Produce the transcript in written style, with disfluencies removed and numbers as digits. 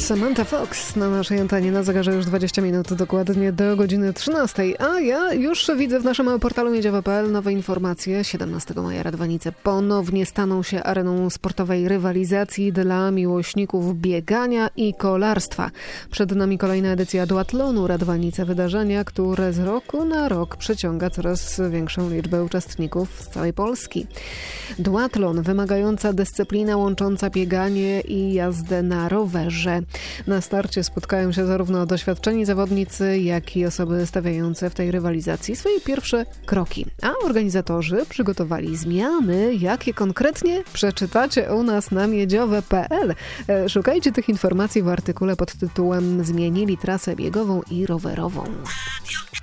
Samantha Fox na naszej antenie na zegarze już 20 minut dokładnie do godziny 13. A ja już widzę w naszym portalu miedziowe.pl nowe informacje. 17 maja Radwanice ponownie staną się areną sportowej rywalizacji dla miłośników biegania i kolarstwa. Przed nami kolejna edycja duatlonu Radwanice, wydarzenia, które z roku na rok przyciąga coraz większą liczbę uczestników z całej Polski. Duatlon wymagająca dyscyplina łącząca bieganie i jazdę na rowerze. Na starcie spotkają się zarówno doświadczeni zawodnicy, jak i osoby stawiające w tej rywalizacji swoje pierwsze kroki. A organizatorzy przygotowali zmiany. Jakie konkretnie? Przeczytacie u nas na miedziowe.pl. Szukajcie tych informacji w artykule pod tytułem "Zmienili trasę biegową i rowerową".